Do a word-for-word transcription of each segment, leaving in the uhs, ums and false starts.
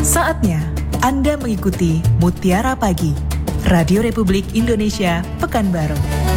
Saatnya Anda mengikuti Mutiara Pagi, Radio Republik Indonesia, Pekanbaru.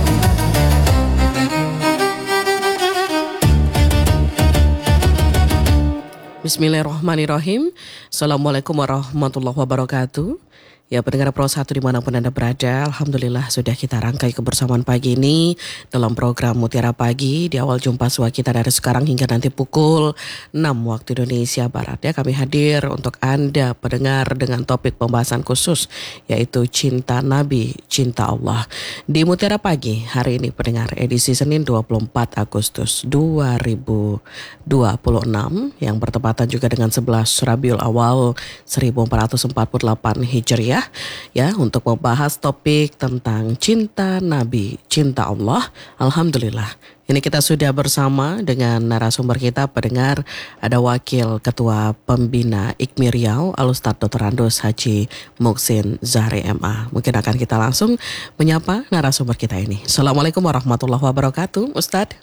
Bismillahirrahmanirrahim. Assalamualaikum warahmatullahi wabarakatuh. Ya, pendengar Pro satu dimanapun Anda berada, Alhamdulillah sudah kita rangkai kebersamaan pagi ini dalam program Mutiara Pagi di awal jumpa suara kita dari sekarang hingga nanti pukul enam waktu Indonesia Barat. Ya, kami hadir untuk Anda pendengar dengan topik pembahasan khusus yaitu cinta Nabi, cinta Allah. Di Mutiara Pagi hari ini pendengar edisi Senin dua puluh empat Agustus dua ribu dua puluh enam yang bertepatan juga dengan sebelas Rabiul Awal seribu empat ratus empat puluh delapan Hijriah. Ya, untuk membahas topik tentang cinta Nabi, cinta Allah. Alhamdulillah, ini kita sudah bersama dengan narasumber kita pendengar. Ada Wakil Ketua Pembina I K M I Riau, Al-Ustadz Doktor Andos Haji Muhsin Zahri M A. Mungkin akan kita langsung menyapa narasumber kita ini. Assalamualaikum warahmatullahi wabarakatuh, Ustadz.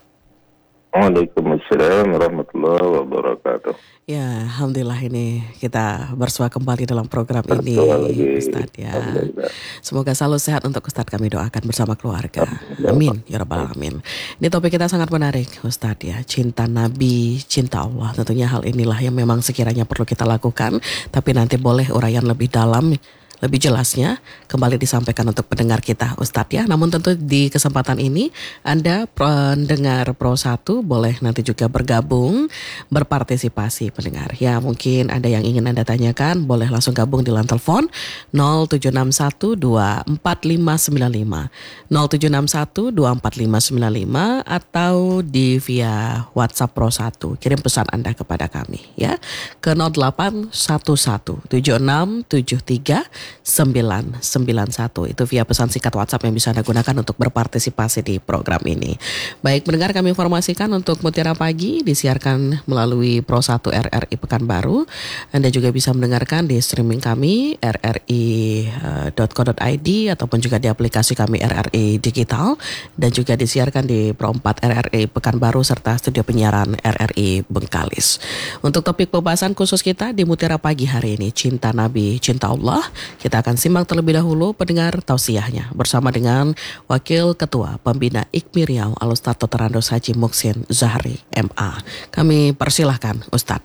Waalaikumsalam warahmatullahi wabarakatuh. Ya, Alhamdulillah ini kita bersua kembali dalam program Bersua ini, lagi. Ustadz ya. Semoga selalu sehat untuk Ustadz, kami doakan bersama keluarga. Amin, ya Rabbal Alamin. Ini topik kita sangat menarik, Ustadz ya. Cinta Nabi, cinta Allah. Tentunya hal inilah yang memang sekiranya perlu kita lakukan. Tapi nanti boleh uraian lebih dalam, lebih jelasnya kembali disampaikan untuk pendengar kita, Ustadz ya. Namun tentu di kesempatan ini Anda pendengar Pro satu boleh nanti juga bergabung, berpartisipasi pendengar. Ya, mungkin ada yang ingin Anda tanyakan, boleh langsung gabung di line telepon nol tujuh enam satu dua empat lima sembilan lima nol tujuh enam satu dua empat lima sembilan lima atau di via WhatsApp Pro satu. Kirim pesan Anda kepada kami ya ke nol delapan satu satu tujuh enam tujuh tiga sembilan sembilan satu. Itu via pesan singkat WhatsApp yang bisa Anda gunakan untuk berpartisipasi di program ini. Baik, mendengar kami informasikan untuk Mutiara Pagi disiarkan melalui Pro satu R R I Pekanbaru. Anda juga bisa mendengarkan di streaming kami r r i dot co dot i d ataupun juga di aplikasi kami R R I Digital, dan juga disiarkan di Pro empat R R I Pekanbaru serta studio penyiaran R R I Bengkalis. Untuk topik pembahasan khusus kita di Mutiara Pagi hari ini, cinta Nabi, cinta Allah. Kita akan simak terlebih dahulu pendengar tausiahnya bersama dengan Wakil Ketua Pembina I K M I Riau, Al-Ustadz Doktor Andos Haji Muhsin Zahri M A. Kami persilahkan, Ustadz.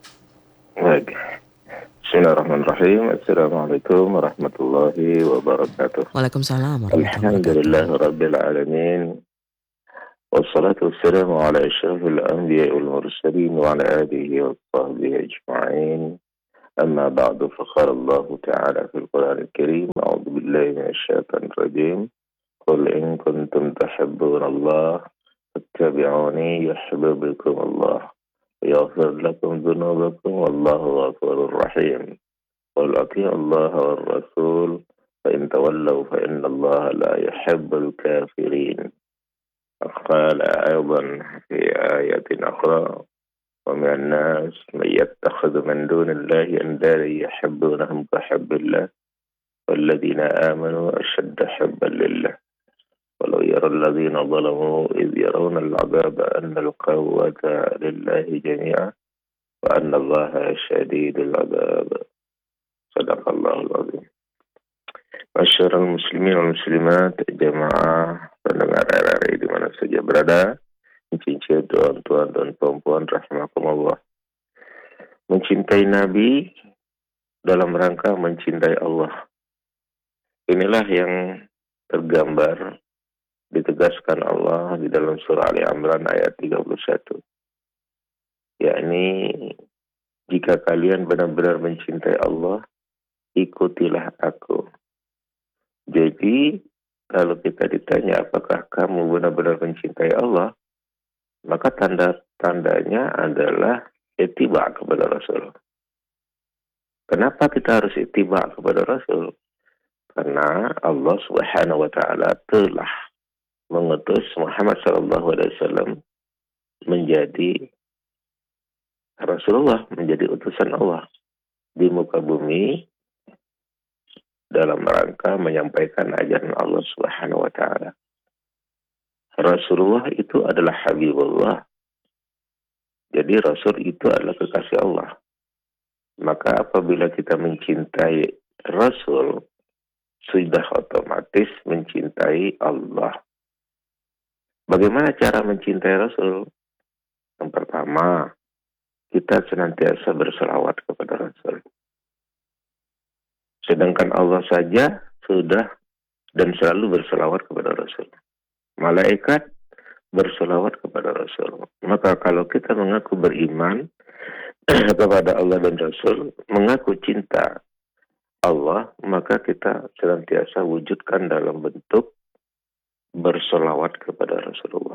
Baik. Bismillahirrahmanirrahim. Assalamualaikum warahmatullahi wabarakatuh. Waalaikumsalam warahmatullahi wabarakatuh. Alhamdulillah rabbil alamin. Wassalatu wassalamu ala asyrafil anbiya'i wal mursalin wa ala alihi wa sahbihi ajma'in. أما بعد فقال الله تعالى في القرآن الكريم أعوذ بالله من الشيطان الرجيم قل إن كنتم تحبون الله فاتبعوني يحببكم الله ويغفر لكم ذنوبكم والله غفور رحيم قل أطيعوا الله والرسول فإن تولوا فإن الله لا يحب الكافرين. قال أيضا في آية أخرى ومن الناس من يتخذ من دون الله أندادا يحبونهم كحب الله والذين آمنوا أشد حبا لله ولو يرى الذين ظلموا إذ يرون العذاب أن القوة لله جميعا وأن الله شديد العذاب. صدق الله العظيم. Masyarakat muslimin dan muslimat, jemaah pendengar R R I di mana saja berada, mencintai tuan-tuan dan perempuan rahimakumullah. Mencintai Nabi dalam rangka mencintai Allah. Inilah yang tergambar, ditegaskan Allah di dalam surah Ali Imran ayat tiga puluh satu. Yakni, jika kalian benar-benar mencintai Allah, ikutilah aku. Jadi, kalau kita ditanya apakah kamu benar-benar mencintai Allah, maka tanda-tandanya adalah ittiba kepada Rasul. Kenapa kita harus ittiba kepada Rasul? Karena Allah Subhanahu wa taala telah mengutus Muhammad sallallahu alaihi wasallam menjadi Rasulullah, menjadi utusan Allah di muka bumi dalam rangka menyampaikan ajaran Allah Subhanahu wa taala. Rasulullah itu adalah Habibullah. Jadi Rasul itu adalah kekasih Allah. Maka apabila kita mencintai Rasul, sudah otomatis mencintai Allah. Bagaimana cara mencintai Rasul? Yang pertama, kita senantiasa berselawat kepada Rasul. Sedangkan Allah saja sudah dan selalu berselawat kepada Rasul. Malaikat berselawat kepada Rasul. Maka kalau kita mengaku beriman kepada Allah dan Rasul, mengaku cinta Allah, maka kita senantiasa wujudkan dalam bentuk berselawat kepada Rasulullah.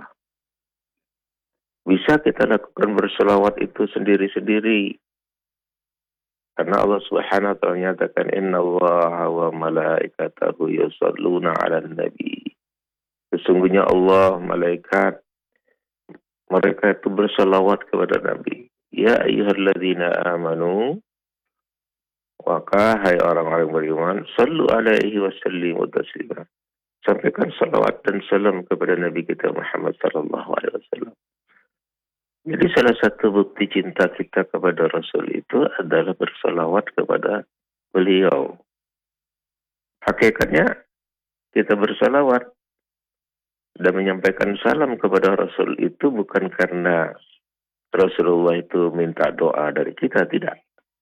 Bisa kita lakukan berselawat itu sendiri-sendiri. Karena Allah Subhanahu wa taala nyatakan innallaha wa malaikatahu yusholluna 'alan nabi. Sesungguhnya Allah, malaikat, mereka itu berselawat kepada Nabi. Ya ayyuhalladzina amanu, maka hai orang-orang beriman, sallu alaihi wa sallimu taslima. Sampaikan salawat dan salam kepada Nabi kita Muhammad sallallahu alaihi wasallam. Jadi salah satu bukti cinta kita kepada Rasul itu adalah bersalawat kepada beliau. Hakikatnya kita bersalawat dan menyampaikan salam kepada Rasul itu bukan karena Rasulullah itu minta doa dari kita, tidak.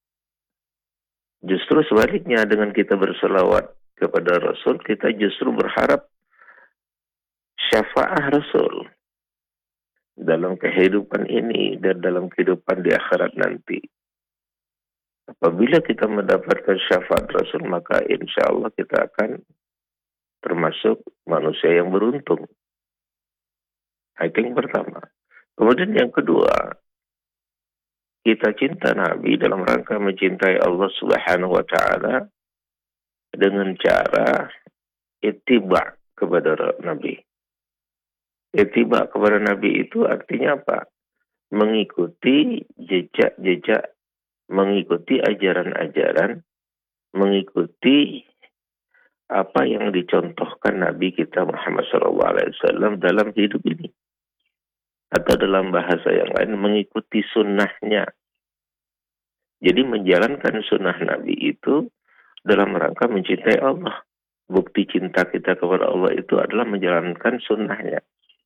Justru sebaliknya, dengan kita bersalawat kepada Rasul, kita justru berharap syafaat Rasul dalam kehidupan ini dan dalam kehidupan di akhirat nanti. Apabila kita mendapatkan syafaat Rasul, maka insya Allah kita akan termasuk manusia yang beruntung. Itu yang pertama. Kemudian yang kedua, kita cinta Nabi dalam rangka mencintai Allah Subhanahu wa taala dengan cara ittiba kepada Nabi. Ittiba kepada Nabi itu artinya apa? Mengikuti jejak-jejak, mengikuti ajaran-ajaran, mengikuti apa yang dicontohkan Nabi kita Muhammad shallallahu alaihi wasallam dalam hidup ini. Atau dalam bahasa yang lain, mengikuti sunnahnya. Jadi menjalankan sunnah Nabi itu dalam rangka mencintai Allah. Bukti cinta kita kepada Allah itu adalah menjalankan sunnahnya.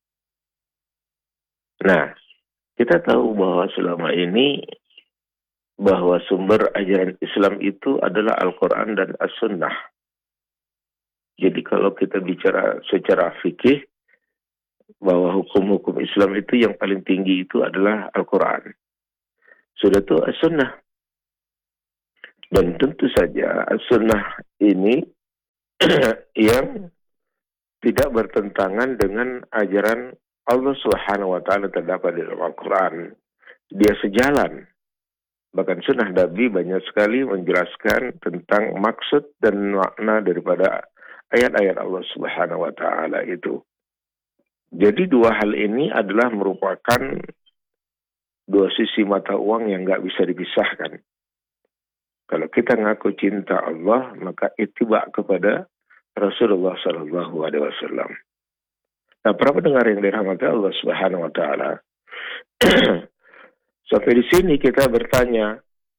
Nah, kita tahu bahwa selama ini bahwa sumber ajaran Islam itu adalah Al-Quran dan As-Sunnah. Jadi kalau kita bicara secara fikih, bahwa hukum-hukum Islam itu yang paling tinggi itu adalah Al-Quran. Sudah itu As-Sunnah. Dan tentu saja As-Sunnah ini yang tidak bertentangan dengan ajaran Allah Subhanahu wa taala terdapat di dalam Al-Quran. Dia sejalan. Bahkan sunnah Nabi banyak sekali menjelaskan tentang maksud dan makna daripada ayat-ayat Allah Subhanahu wa taala itu. Jadi dua hal ini adalah merupakan dua sisi mata uang yang nggak bisa dipisahkan. Kalau kita ngaku cinta Allah, maka ittiba kepada Rasulullah Sallallahu Alaihi Wasallam. Nah, para pendengar yang dirahmati Allah Subhanahu Wa Taala, sampai di sini kita bertanya,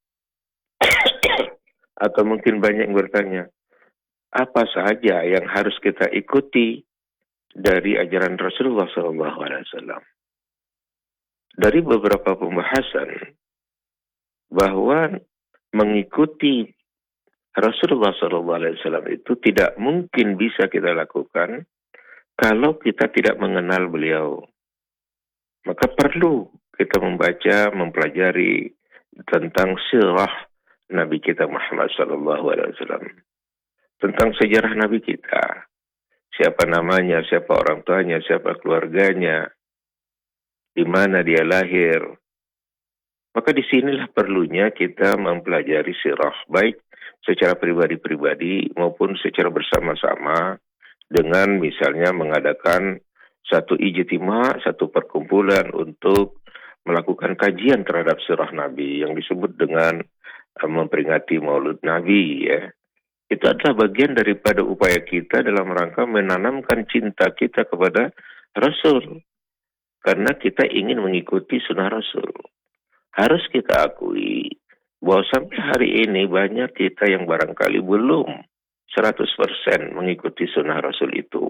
atau mungkin banyak yang bertanya, apa saja yang harus kita ikuti dari ajaran Rasulullah Sallallahu Alaihi Wasallam? Dari beberapa pembahasan bahwa mengikuti Rasulullah Sallallahu Alaihi Wasallam itu tidak mungkin bisa kita lakukan kalau kita tidak mengenal beliau. Maka perlu kita membaca, mempelajari tentang sirah Nabi kita Muhammad Sallallahu Alaihi Wasallam, tentang sejarah Nabi kita. Siapa namanya, siapa orang tuanya, siapa keluarganya, di mana dia lahir. Maka disinilah perlunya kita mempelajari sirah, baik secara pribadi-pribadi maupun secara bersama-sama dengan misalnya mengadakan satu ijtima, satu perkumpulan untuk melakukan kajian terhadap sirah Nabi yang disebut dengan memperingati Maulud Nabi, ya. Itu adalah bagian daripada upaya kita dalam rangka menanamkan cinta kita kepada Rasul. Karena kita ingin mengikuti sunnah Rasul. Harus kita akui bahwa sampai hari ini banyak kita yang barangkali belum seratus persen mengikuti sunnah Rasul itu.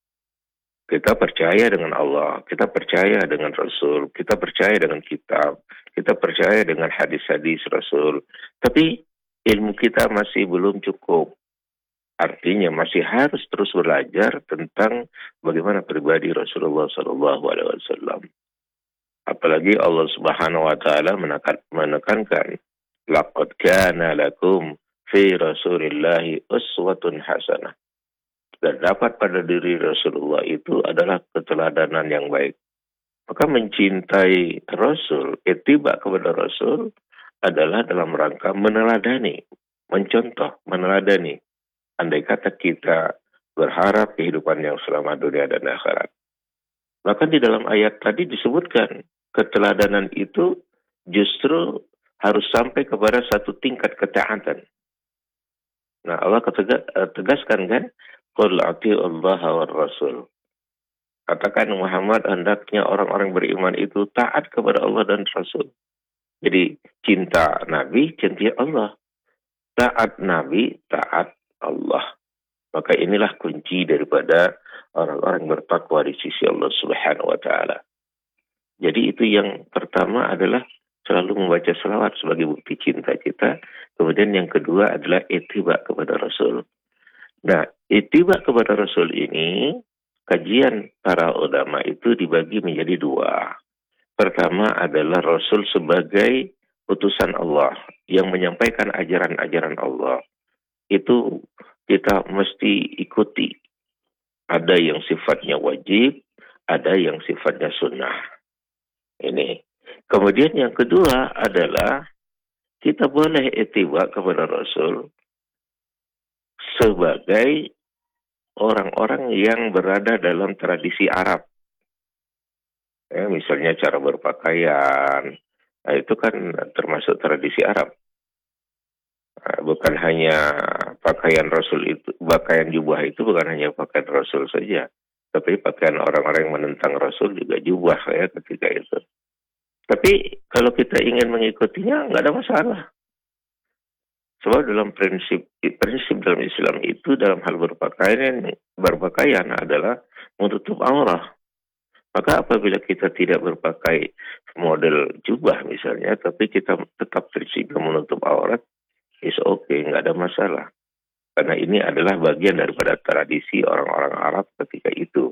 Kita percaya dengan Allah, kita percaya dengan Rasul, kita percaya dengan kitab, kita percaya dengan hadis-hadis Rasul. Tapi ilmu kita masih belum cukup. Artinya masih harus terus belajar tentang bagaimana pribadi Rasulullah Sallallahu Alaihi Wasallam. Apalagi Allah Subhanahu Wa Taala menekankan, laqad kana lakum fi Rasulillahi uswatun hasanah. Dan dapat pada diri Rasulullah itu adalah keteladanan yang baik. Maka mencintai Rasul, ittiba kepada Rasul adalah dalam rangka meneladani, mencontoh, meneladani. Andai kata kita berharap kehidupan yang selamat dunia dan akhirat. Maka di dalam ayat tadi disebutkan, keteladanan itu justru harus sampai kepada satu tingkat ketaatan. Nah, Allah tegaskan kan, qul ati'u Allah wa Rasul. Katakan Muhammad, hendaknya orang-orang beriman itu taat kepada Allah dan Rasul. Jadi cinta Nabi, cinta Allah. Taat Nabi, taat Allah. Maka inilah kunci daripada orang-orang bertakwa di sisi Allah Subhanahu wa Ta'ala. Jadi itu yang pertama adalah selalu membaca selawat sebagai bukti cinta kita. Kemudian yang kedua adalah ittiba kepada Rasul. Nah, ittiba kepada Rasul ini, kajian para ulama itu dibagi menjadi dua. Pertama adalah Rasul sebagai utusan Allah yang menyampaikan ajaran-ajaran Allah. Itu kita mesti ikuti. Ada yang sifatnya wajib, ada yang sifatnya sunnah. Ini. Kemudian yang kedua adalah kita boleh ittiba kepada Rasul sebagai orang-orang yang berada dalam tradisi Arab. Ya, misalnya cara berpakaian, nah itu kan termasuk tradisi Arab. Nah, bukan hanya pakaian Rasul itu, pakaian jubah itu bukan hanya pakaian Rasul saja, tapi pakaian orang-orang yang menentang Rasul juga jubah ya ketika itu. Tapi kalau kita ingin mengikutinya nggak ada masalah. Sebab dalam prinsip prinsip dalam Islam itu dalam hal berpakaian berpakaian adalah menutup aurat. Maka apabila kita tidak berpakai model jubah misalnya, tapi kita tetap prinsip menutup aurat, is okay, nggak ada masalah. Karena ini adalah bagian daripada tradisi orang-orang Arab ketika itu.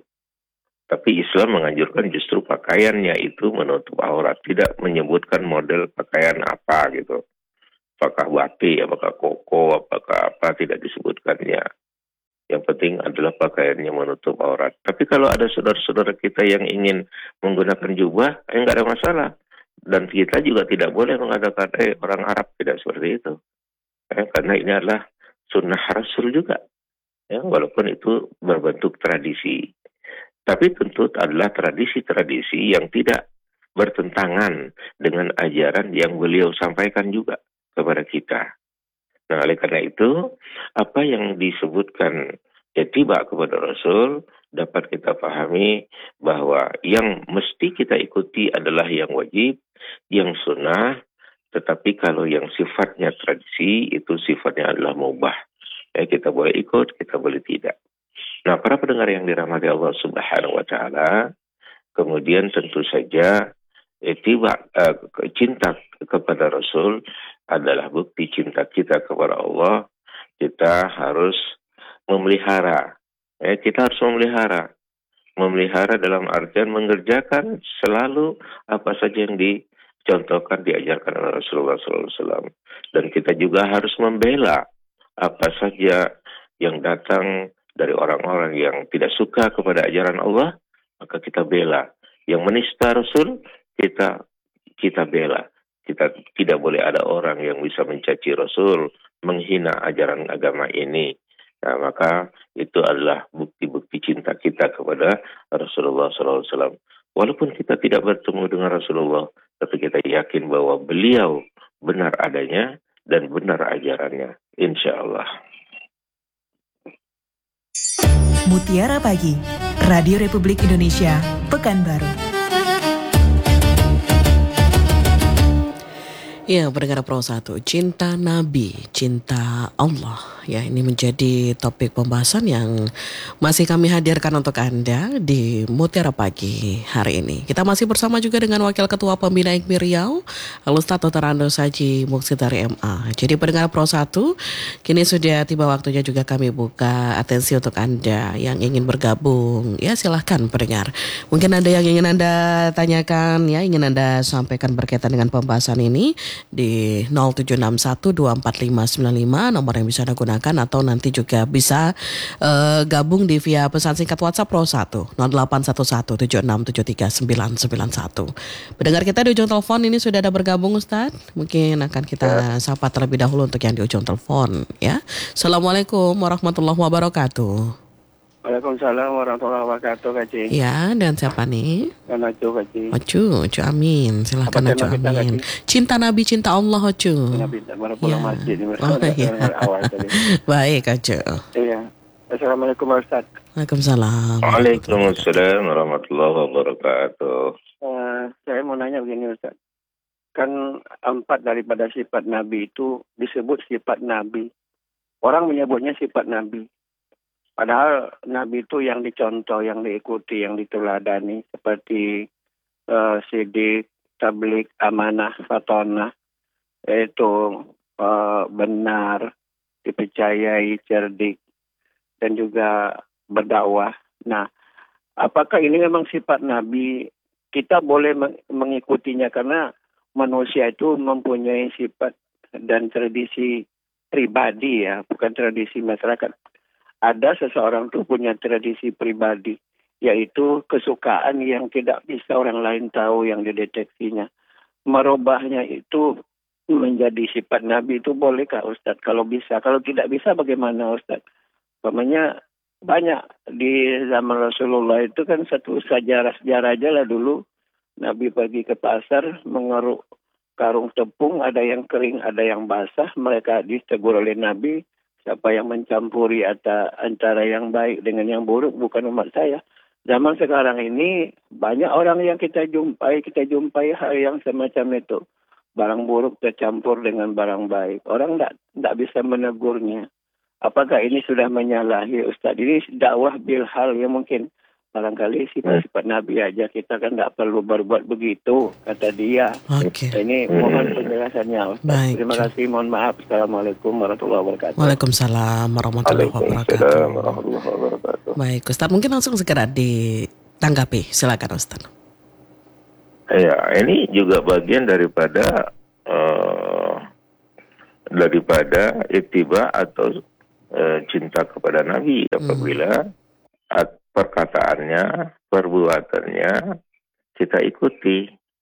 Tapi Islam menganjurkan justru pakaiannya itu menutup aurat, tidak menyebutkan model pakaian apa gitu. Apakah batik, apakah koko, apakah apa, tidak disebutkannya. Yang penting adalah pakaiannya menutup aurat. Tapi kalau ada saudara-saudara kita yang ingin menggunakan jubah, eh, nggak ada masalah. Dan kita juga tidak boleh mengatakan, eh orang Arab tidak seperti itu. Eh, karena ini adalah sunnah Rasul juga. Ya, walaupun itu berbentuk tradisi. Tapi tentu adalah tradisi-tradisi yang tidak bertentangan dengan ajaran yang beliau sampaikan juga kepada kita. Nah, oleh karena itu, apa yang disebutkan ittiba kepada Rasul dapat kita pahami bahwa yang mesti kita ikuti adalah yang wajib, yang sunnah, tetapi kalau yang sifatnya tradisi itu sifatnya adalah mubah. Ya, kita boleh ikut, kita boleh tidak. Nah, para pendengar yang dirahmati Allah Subhanahu wa Ta'ala, kemudian tentu saja ittiba uh, cinta kepada Rasul adalah bukti cinta kita kepada Allah. Kita harus memelihara. Ya, kita harus memelihara. Memelihara dalam artian mengerjakan selalu apa saja yang dicontohkan, diajarkan oleh Rasulullah shallallahu alaihi wasallam. Dan kita juga harus membela apa saja yang datang dari orang-orang yang tidak suka kepada ajaran Allah, maka kita bela. Yang menista Rasul, kita kita bela. Kita tidak boleh ada orang yang bisa mencaci Rasul, menghina ajaran agama ini. Nah, maka itu adalah bukti-bukti cinta kita kepada Rasulullah shallallahu alaihi wasallam. Walaupun kita tidak bertemu dengan Rasulullah, tapi kita yakin bahwa beliau benar adanya dan benar ajarannya. Insya Allah. Mutiara Pagi, Radio Republik Indonesia, Pekanbaru. Ya, pendengar Pro satu, cinta Nabi, cinta Allah. Ya, ini menjadi topik pembahasan yang masih kami hadirkan untuk Anda di Mutiara Pagi hari ini. Kita masih bersama juga dengan Wakil Ketua Pembina I K M I Riau, Al-Ustadz Doktor Andos Haji Muksid dari M A. Jadi pendengar Pro satu, kini sudah tiba waktunya juga kami buka atensi untuk Anda yang ingin bergabung. Ya, silahkan pendengar. Mungkin ada yang ingin Anda tanyakan, ya, ingin Anda sampaikan berkaitan dengan pembahasan ini di nol tujuh enam satu dua empat lima sembilan lima, nomor yang bisa Anda gunakan, atau nanti juga bisa uh, gabung di via pesan singkat WhatsApp Pro satu nol delapan satu satu tujuh enam tujuh tiga sembilan sembilan satu. Pendengar kita di ujung telepon ini sudah ada bergabung, Ustadz. Mungkin akan kita sapa terlebih dahulu untuk yang di ujung telepon, ya. Assalamualaikum warahmatullahi wabarakatuh. Waalaikumsalam warahmatullahi wabarakatuh, Kak Cing. Ya, dan siapa nih? Dan Acu, Kak Cing. Ocu, Ocu Amin. Silahkan Apa Ocu tema kita, Amin. Kak Cing? Cinta Nabi, cinta Allah, Ocu. Nabi baru pulang Ya. masjid ini. Oh, iya. Awal tadi. Baik, Ocu. Iya. Assalamualaikum Ustaz. Waalaikumsalam. Waalaikumsalam warahmatullahi wabarakatuh. Eh, saya mau nanya begini Ustaz. Kan empat daripada sifat Nabi itu disebut sifat Nabi. Orang menyebutnya sifat Nabi. Padahal Nabi itu yang dicontoh, yang diikuti, yang diteladani. Seperti uh, sidik, tablik, amanah, fatonah. Yaitu uh, benar, dipercayai, cerdik. Dan juga berdakwah. Nah, apakah ini memang sifat Nabi? Kita boleh meng- mengikutinya karena manusia itu mempunyai sifat dan tradisi pribadi, ya, bukan tradisi masyarakat. Ada seseorang tuh punya tradisi pribadi, yaitu kesukaan yang tidak bisa orang lain tahu, yang dideteksinya. Merubahnya itu menjadi sifat Nabi itu bolehkah Ustadz? Kalau bisa, kalau tidak bisa bagaimana Ustadz? Umpamanya banyak di zaman Rasulullah itu kan satu sejarah-sejarah aja lah dulu. Nabi pergi ke pasar mengeruk karung tepung, ada yang kering, ada yang basah. Mereka ditegur oleh Nabi, siapa yang mencampuri antara yang baik dengan yang buruk bukan umat saya. Zaman sekarang ini banyak orang yang kita jumpai, kita jumpai hal yang semacam itu. Barang buruk tercampur dengan barang baik. Orang tidak bisa menegurnya. Apakah ini sudah menyalahi Ustaz? Ini dakwah bil hal yang mungkin barangkali sifat-sifat Nabi aja, kita kan tidak perlu berbuat begitu, kata dia. Oke. Ini mohon penjelasannya Ustaz. Baik. Terima kasih, mohon maaf. Assalamualaikum warahmatullahi wabarakatuh. Waalaikumsalam warahmatullahi wabarakatuh. Waalaikumsalam warahmatullahi wabarakatuh. Baik, Ustadz, mungkin langsung segera ditanggapi. Silakan, Ustadz. Ya, ini juga bagian daripada uh, daripada ittiba atau uh, cinta kepada Nabi. Apabila hmm. perkataannya, perbuatannya kita ikuti.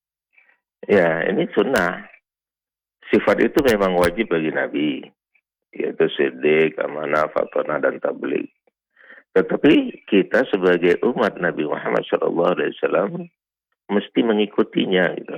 Ya, ini sunnah. Sifat itu memang wajib bagi Nabi, yaitu sidik, amanah, fatonah, dan tabligh. Tetapi kita sebagai umat Nabi Muhammad shallallahu alaihi wasallam mesti mengikutinya, gitu.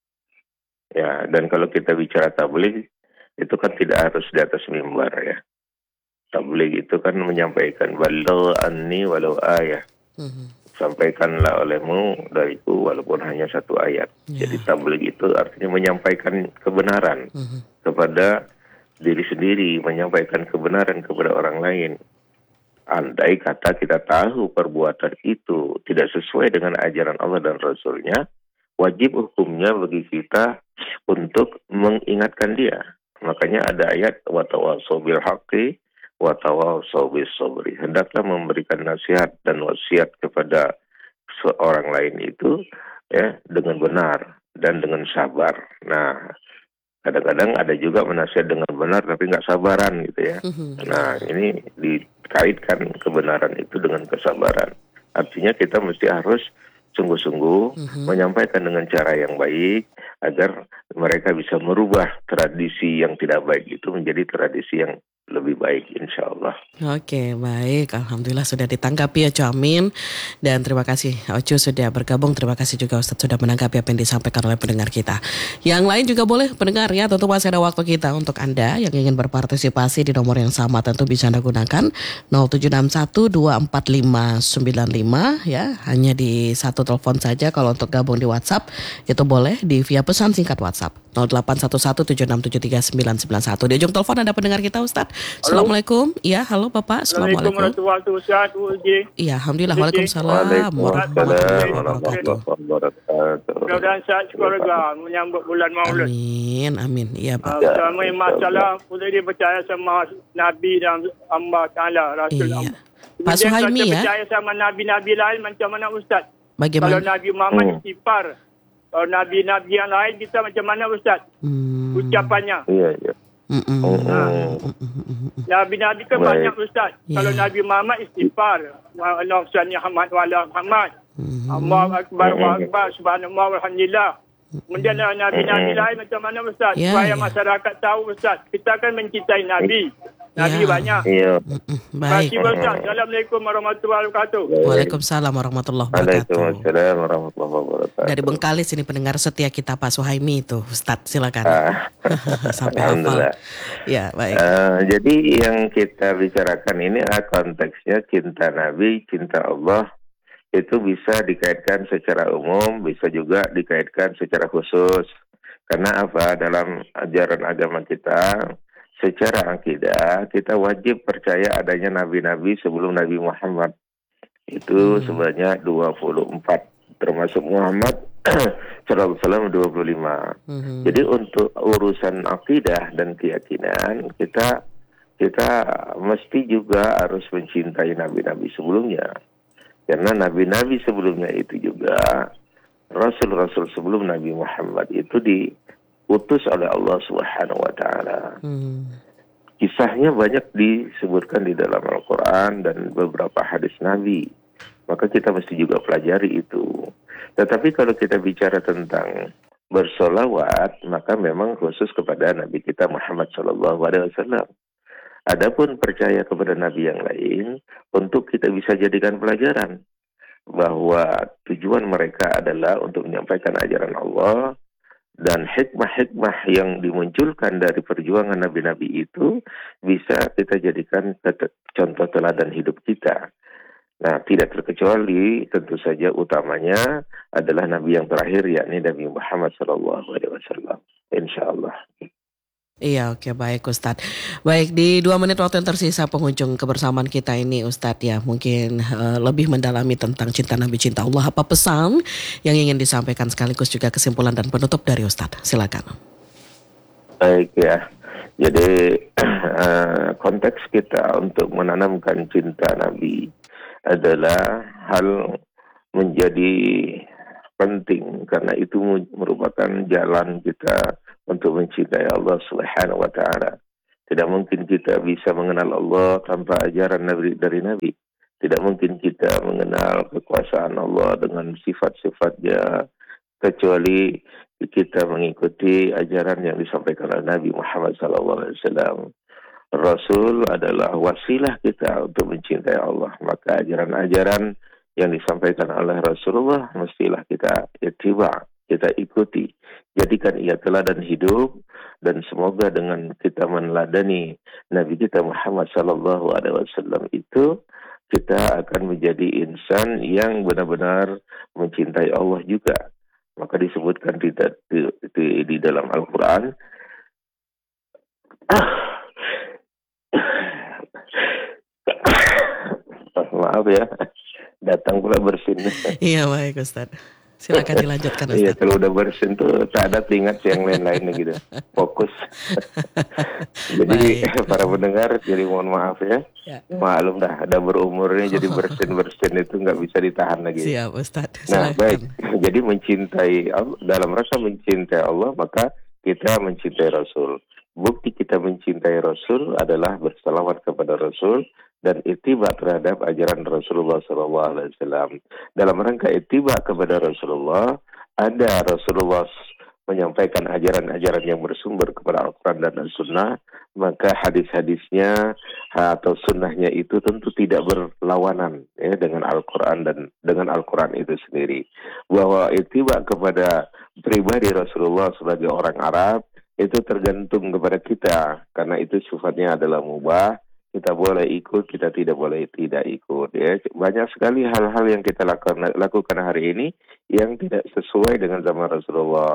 Ya, dan kalau kita bicara tabligh, itu kan tidak harus di atas mimbar, ya. Tabligh itu kan menyampaikan walau anni walau ayah. Mm-hmm. Sampaikanlah olehmu dariku walaupun hanya satu ayat. Yeah. Jadi tabligh itu artinya menyampaikan kebenaran mm-hmm. kepada diri sendiri, menyampaikan kebenaran kepada orang lain. Andai kata kita tahu perbuatan itu tidak sesuai dengan ajaran Allah dan Rasulnya, wajib hukumnya bagi kita untuk mengingatkan dia. Makanya ada ayat wa tawassaw bil haqqi wa tawassaw bis sabri. Hendaklah memberikan nasihat dan wasiat kepada seorang lain itu, ya, dengan benar dan dengan sabar. Nah, kadang-kadang ada juga menasihat dengan benar tapi nggak sabaran, gitu ya. Nah, ini dikaitkan kebenaran itu dengan kesabaran. Artinya kita mesti harus sungguh-sungguh uh-huh. menyampaikan dengan cara yang baik agar mereka bisa merubah tradisi yang tidak baik itu menjadi tradisi yang lebih baik, insya Allah. Oke, baik. Alhamdulillah sudah ditanggapi ya, Ocu Amin. Dan terima kasih Ocu sudah bergabung. Terima kasih juga Ustadz sudah menanggapi apa yang disampaikan oleh pendengar kita. Yang lain juga boleh pendengar, ya. Tentu masih ada waktu kita untuk Anda yang ingin berpartisipasi di nomor yang sama. Tentu bisa Anda gunakan nol tujuh enam satu dua empat lima sembilan lima, ya. Hanya di satu telepon saja. Kalau untuk gabung di WhatsApp itu boleh di via pesan singkat WhatsApp nol delapan satu satu tujuh enam tujuh tiga sembilan sembilan satu. Di ujung telepon ada pendengar kita, Ustadz. Assalamualaikum. Iya, halo Bapak. Assalamualaikum. Assalamualaikum warahmatullahi wabarakatuh. Iya, alhamdulillah. Waalaikumsalam Waalaikumsalam warahmatullahi wabarakatuh. warahmatullahi wabarakatuh. Mudah-mudahan saat keluarga menyambut bulan Maulud. Amin, amin. Iya, Pak. Uh, selama masalah boleh dipercaya sama Nabi dan Allah Ta'ala, Rasul Iya. Allah. Pak Kemudian Suhaimi kalau ya. percaya sama Nabi-Nabi lain macam mana Ustaz? Kalau Bagaimana? Nabi Muhammad Hmm. istighfar. Kalau Nabi-Nabi yang lain kita macam mana Ustaz? Hmm. Ucapannya. Iya, iya. Mm-mm. Hmm. Nabi-Nabi kan Baik. banyak Ustaz. Ya. Kalau Nabi Muhammad istighfar. Allahumma salli Muhammad wa ala Muhammad. Mhm. Allahu akbar wa Hmm. akbar subhanallah walhamdulillah. Kemudian Nabi-Nabi lain macam mana Ustaz? Ya, Supaya ya. masyarakat tahu Ustaz. Kita kan mencintai Nabi. Nabi Ya. banyak. Iya. Mm-mm. Terima Baik. kasih Ustaz. Assalamualaikum warahmatullahi wabarakatuh. Waalaikumsalam warahmatullahi wabarakatuh. Waalaikumsalam warahmatullahi wabarakatuh. Dari Bengkalis ini pendengar setia kita Pak Suhaimi itu, Ustadz, silakan. Ah, Sampai hafal. Alhamdulillah. Ya, baik. Eh, jadi yang kita bicarakan ini adalah konteksnya cinta Nabi, cinta Allah. Itu bisa dikaitkan secara umum, bisa juga dikaitkan secara khusus. Karena apa? Dalam ajaran agama kita, secara akidah, kita wajib percaya adanya nabi-nabi sebelum Nabi Muhammad. Itu Hmm. sebanyak dua puluh empat, termasuk Muhammad sallallahu alaihi wasallam dua puluh lima. Mhm. Jadi untuk urusan akidah dan keyakinan, kita kita mesti juga harus mencintai nabi-nabi sebelumnya. Karena nabi-nabi sebelumnya itu juga, rasul-rasul sebelum Nabi Muhammad itu diutus oleh Allah Subhanahu wa taala. Hmm. Kisahnya banyak disebutkan di dalam Al-Quran dan beberapa hadis Nabi. Maka kita mesti juga pelajari itu. Tetapi kalau kita bicara tentang bersolawat, maka memang khusus kepada Nabi kita Muhammad shallallahu alaihi wasallam. Adapun percaya kepada Nabi yang lain, untuk kita bisa jadikan pelajaran bahwa tujuan mereka adalah untuk menyampaikan ajaran Allah, dan hikmah-hikmah yang dimunculkan dari perjuangan nabi-nabi itu bisa kita jadikan tet- contoh teladan hidup kita. Nah, tidak terkecuali tentu saja utamanya adalah Nabi yang terakhir, yakni Nabi Muhammad shallallahu alaihi wasallam. Insya Allah. Iya, oke, baik Ustadz. Baik, di dua menit waktu yang tersisa penghujung kebersamaan kita ini Ustadz ya, mungkin uh, lebih mendalami tentang cinta Nabi, cinta Allah. Apa pesan yang ingin disampaikan sekaligus juga kesimpulan dan penutup dari Ustadz? Silakan. Baik ya. Jadi uh, konteks kita untuk menanamkan cinta Nabi adalah hal menjadi penting karena itu merupakan jalan kita untuk mencintai Allah Subhanahu wa taala. Tidak mungkin kita bisa mengenal Allah tanpa ajaran Nabi dari Nabi. Tidak mungkin kita mengenal kekuasaan Allah dengan sifat-sifatnya kecuali kita mengikuti ajaran yang disampaikan oleh Nabi Muhammad sallallahu alaihi wasallam. Rasul adalah wasilah kita untuk mencintai Allah. Maka ajaran-ajaran yang disampaikan oleh Rasulullah mestilah kita ittiba, kita ikuti. Jadikan ia teladan hidup, dan semoga dengan kita meneladani Nabi kita Muhammad sallallahu alaihi wasallam itu, kita akan menjadi insan yang benar-benar mencintai Allah juga. Maka disebutkan di, di, di, di dalam Al-Quran, maaf ya, datang pula bersin. Iya, baik Ustadz. Silakan dilanjutkan Iya, Ustadz. kalau udah bersin tuh tak ada ingat yang lain-lainnya gitu. Fokus. Jadi para pendengar, jadi mohon maaf ya. Ya. Maklum dah, ada berumurnya jadi bersin-bersin itu nggak bisa ditahan lagi. Siap Ustadz. Nah, Silakan. baik. Jadi mencintai Allah, dalam rasa mencintai Allah, maka kita mencintai Rasul. Bukti kita mencintai Rasul adalah bersalawat kepada Rasul dan ittiba terhadap ajaran Rasulullah shallallahu alaihi wasallam. Dalam rangka ittiba kepada Rasulullah, ada Rasulullah menyampaikan ajaran-ajaran yang bersumber kepada Al-Quran dan As-Sunnah, maka hadis-hadisnya atau sunnahnya itu tentu tidak berlawanan ya, dengan Al-Quran dan dengan Al-Quran itu sendiri. Bahwa ittiba kepada pribadi Rasulullah sebagai orang Arab itu tergantung kepada kita, karena itu sifatnya adalah mubah. Kita boleh ikut, kita tidak boleh tidak ikut. Ya, banyak sekali hal-hal yang kita lakukan, lakukan hari ini yang tidak sesuai dengan zaman Rasulullah.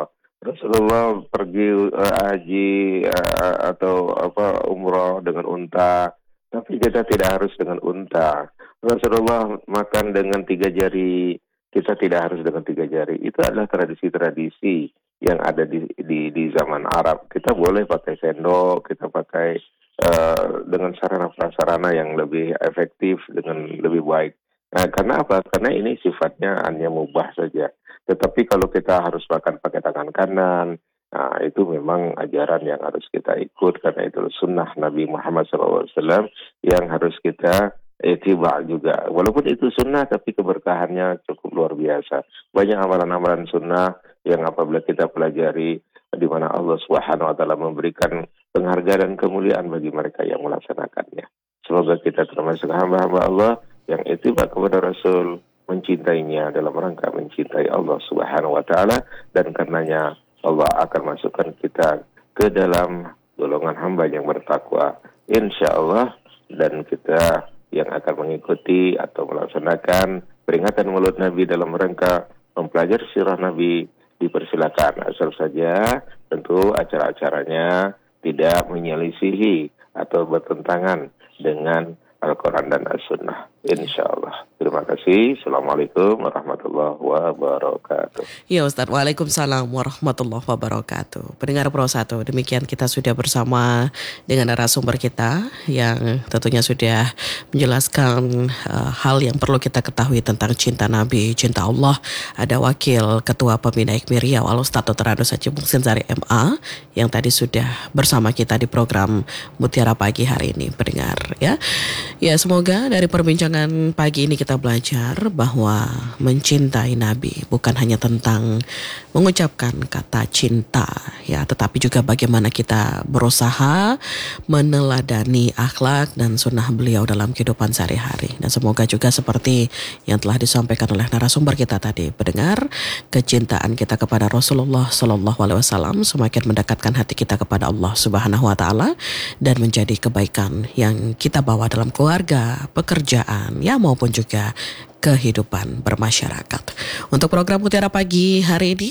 Rasulullah pergi uh, haji uh, atau apa umrah dengan unta, tapi kita tidak harus dengan unta. Rasulullah makan dengan tiga jari, kita tidak harus dengan tiga jari. Itu adalah tradisi-tradisi yang ada di di, di zaman Arab. Kita boleh pakai sendok, kita pakai uh, dengan sarana prasarana yang lebih efektif, dengan lebih baik. Nah, karena apa? Karena ini sifatnya hanya mubah saja. Tetapi kalau kita harus makan pakai tangan kanan, nah itu memang ajaran yang harus kita ikut, karena itu sunnah Nabi Muhammad shallallahu alaihi wasallam yang harus kita itiba juga. Walaupun itu sunnah, tapi keberkahannya cukup luar biasa. Banyak amalan-amalan sunnah yang apabila kita pelajari, di mana Allah Subhanahu wa taala memberikan penghargaan dan kemuliaan bagi mereka yang melaksanakannya. Semoga kita termasuk hamba-hamba Allah yang itiba kepada Rasul, mencintainya dalam rangka mencintai Allah Subhanahu wa taala, dan karenanya Allah akan masukkan kita ke dalam golongan hamba yang bertakwa insyaallah, dan kita yang akan mengikuti atau melaksanakan peringatan Maulid Nabi dalam rangka mempelajari sirah Nabi dipersilakan, asal saja tentu acara-acaranya tidak menyelisihi atau bertentangan dengan Al-Quran dan As-Sunnah, insyaallah. Terima kasih. Assalamualaikum warahmatullahi wabarakatuh. Ya Ustaz, waalaikumsalam warahmatullahi wabarakatuh. Pendengar Pro satu, demikian kita sudah bersama dengan narasumber kita yang tentunya sudah menjelaskan uh, hal yang perlu kita ketahui tentang cinta Nabi, cinta Allah. Ada Wakil Ketua Pembina I K M I Riau, Al-Ustaz Doktor Anus Haji Muhsin Sari M A, yang tadi sudah bersama kita di program Mutiara Pagi hari ini, pendengar ya. Ya, semoga dari perbincangan pagi ini kita belajar bahwa mencintai Nabi bukan hanya tentang mengucapkan kata cinta ya, tetapi juga bagaimana kita berusaha meneladani akhlak dan sunnah beliau dalam kehidupan sehari-hari. Dan semoga juga seperti yang telah disampaikan oleh narasumber kita tadi, pendengar, kecintaan kita kepada Rasulullah Shallallahu Alaihi Wasallam semakin mendekatkan hati kita kepada Allah Subhanahu Wa Taala, dan menjadi kebaikan yang kita bawa dalam keluarga, pekerjaan, ya maupun juga kehidupan bermasyarakat. Untuk program Mutiara Pagi hari ini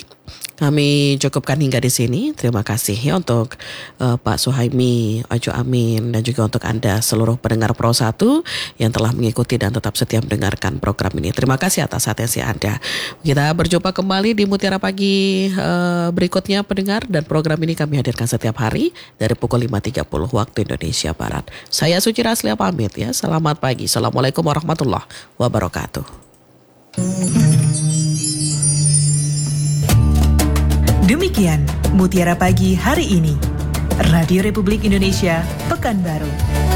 kami cukupkan hingga di sini. Terima kasih ya untuk uh, Pak Suhaimi, Ojo Amin, dan juga untuk Anda seluruh pendengar Pro satu yang telah mengikuti dan tetap setia mendengarkan program ini. Terima kasih atas atensi Anda. Kita berjumpa kembali di Mutiara Pagi uh, berikutnya, pendengar, dan program ini kami hadirkan setiap hari dari pukul lima tiga puluh waktu Indonesia Barat. Saya Suci Raslia pamit ya. Selamat pagi. Assalamualaikum warahmatullahi wabarakatuh. Demikian Mutiara Pagi hari ini. Radio Republik Indonesia, Pekanbaru.